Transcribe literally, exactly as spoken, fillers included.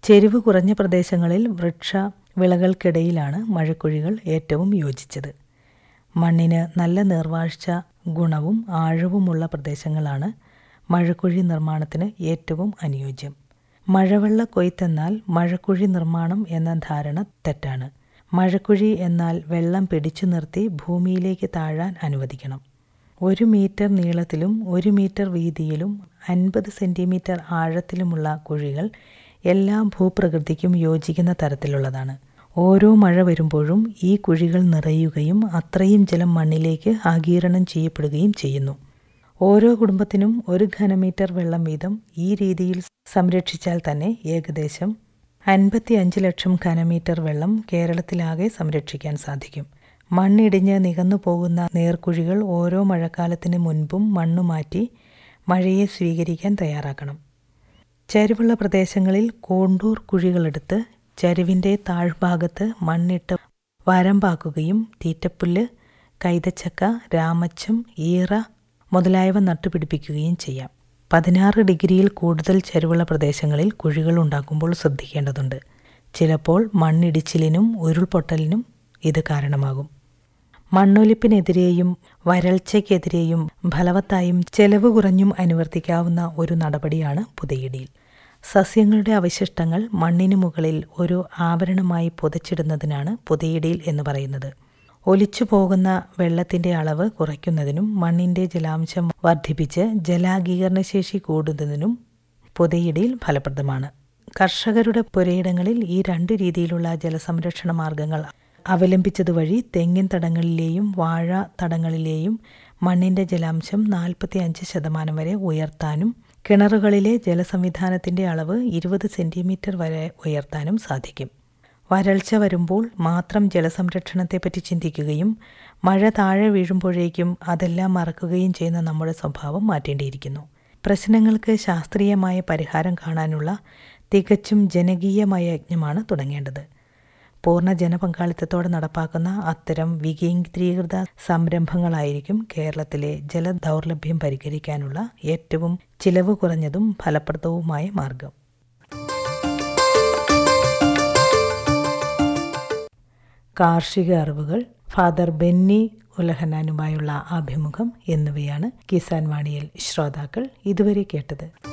ചെരിവ് കുറഞ്ഞ പ്രദേശങ്ങളിൽ വൃക്ഷ വിളകൾക്കിടയിലാണ് മഴക്കുഴികൾ ഏറ്റവും യോജിച്ചത്. മണ്ണിന് നല്ല നീർവാഴ്ച ഗുണവും ആഴവുമുള്ള പ്രദേശങ്ങളാണ് മഴക്കുഴി നിർമ്മാണത്തിന് ഏറ്റവും അനുയോജ്യം. മഴവെള്ള കൊയ്ത്തെന്നാൽ മഴക്കുഴി നിർമ്മാണം എന്ന ധാരണ തെറ്റാണ്. മഴക്കുഴി എന്നാൽ വെള്ളം പിടിച്ചു നിർത്തി ഭൂമിയിലേക്ക് താഴാൻ അനുവദിക്കണം. ഒരു മീറ്റർ നീളത്തിലും ഒരു മീറ്റർ വീതിയിലും അൻപത് സെൻറ്റിമീറ്റർ ആഴത്തിലുമുള്ള കുഴികൾ എല്ലാ ഭൂപ്രകൃതിക്കും യോജിക്കുന്ന തരത്തിലുള്ളതാണ്. ഓരോ മഴ വരുമ്പോഴും ഈ കുഴികൾ നിറയുകയും അത്രയും ജലം മണ്ണിലേക്ക് ആഗിരണം ചെയ്യപ്പെടുകയും ചെയ്യുന്നു. ഓരോ കുടുംബത്തിനും ഒരു ഘനമീറ്റർ വെള്ളം വീതം ഈ രീതിയിൽ സംരക്ഷിച്ചാൽ തന്നെ ഏകദേശം അൻപത്തി അഞ്ച് ലക്ഷം ഘനമീറ്റർ വെള്ളം കേരളത്തിലാകെ സംരക്ഷിക്കാൻ സാധിക്കും. മണ്ണിടിഞ്ഞ് നികന്നു പോകുന്ന നേർക്കുഴികൾ ഓരോ മഴക്കാലത്തിന് മുൻപും മണ്ണുമാറ്റി മഴയെ സ്വീകരിക്കാൻ തയ്യാറാക്കണം. ചരിവുള്ള പ്രദേശങ്ങളിൽ കോണ്ടൂർ കുഴികളെടുത്ത് ചരിവിൻ്റെ താഴ്ഭാഗത്ത് മണ്ണിട്ട് വരമ്പാക്കുകയും തീറ്റപ്പുല്ല്, കൈതച്ചക്ക, രാമച്ചം, ഈറ മുതലായവ നട്ടുപിടിപ്പിക്കുകയും ചെയ്യാം. പതിനാറ് ഡിഗ്രിയിൽ കൂടുതൽ ചരിവുള്ള പ്രദേശങ്ങളിൽ കുഴികൾ ഉണ്ടാക്കുമ്പോൾ ശ്രദ്ധിക്കേണ്ടതുണ്ട്. ചിലപ്പോൾ മണ്ണിടിച്ചിലിനും ഉരുൾപൊട്ടലിനും ഇത് കാരണമാകും. മണ്ണൊലിപ്പിനെതിരെയും വരൾച്ചയ്ക്കെതിരെയും ഫലവത്തായും ചെലവ് കുറഞ്ഞും അനുവർത്തിക്കാവുന്ന ഒരു നടപടിയാണ് പുതയിടീൽ. സസ്യങ്ങളുടെ അവശിഷ്ടങ്ങൾ മണ്ണിനു മുകളിൽ ഒരു ആവരണമായി പുതച്ചിടുന്നതിനാണ് പുതയിടീൽ എന്ന് പറയുന്നത്. ഒലിച്ചു പോകുന്ന വെള്ളത്തിൻ്റെ അളവ് കുറയ്ക്കുന്നതിനും മണ്ണിൻ്റെ ജലാംശം വർദ്ധിപ്പിച്ച് ജലാഗീകരണശേഷി കൂടുന്നതിനും പുതയിടീൽ ഫലപ്രദമാണ്. കർഷകരുടെ പുരയിടങ്ങളിൽ ഈ രണ്ട് രീതിയിലുള്ള ജലസംരക്ഷണ മാർഗങ്ങൾ അവലംബിച്ചതുവഴി തെങ്ങിൻ തടങ്ങളിലെയും വാഴ തടങ്ങളിലെയും മണ്ണിൻ്റെ ജലാംശം നാൽപ്പത്തി അഞ്ച് ശതമാനം വരെ ഉയർത്താനും കിണറുകളിലെ ജലസംവിധാനത്തിൻ്റെ അളവ് ഇരുപത് സെൻറ്റിമീറ്റർ വരെ ഉയർത്താനും സാധിക്കും. വരൾച്ച വരുമ്പോൾ മാത്രം ജലസംരക്ഷണത്തെപ്പറ്റി ചിന്തിക്കുകയും മഴ താഴെ വീഴുമ്പോഴേക്കും അതെല്ലാം മറക്കുകയും ചെയ്യുന്ന നമ്മുടെ സ്വഭാവം മാറ്റേണ്ടിയിരിക്കുന്നു. പ്രശ്നങ്ങൾക്ക് ശാസ്ത്രീയമായ പരിഹാരം കാണാനുള്ള തികച്ചും ജനകീയമായ യജ്ഞമാണ് തുടങ്ങേണ്ടത്. പൂർണ്ണ ജനപങ്കാളിത്തത്തോടെ നടപ്പാക്കുന്ന അത്തരം വികേന്ദ്രീകൃത സംരംഭങ്ങളായിരിക്കും കേരളത്തിലെ ജലദൗർലഭ്യം പരിഹരിക്കാനുള്ള ഏറ്റവും ചിലവ് കുറഞ്ഞതും ഫലപ്രദവുമായ മാർഗം. കാർഷിക അറിവുകൾ, ഫാദർ ബെന്നി ഉലഹന്നാനുമായുള്ള അഭിമുഖം എന്നിവയാണ് കിസാൻ വാണിയിൽ ശ്രോതാക്കൾ ഇതുവരെ കേട്ടത്.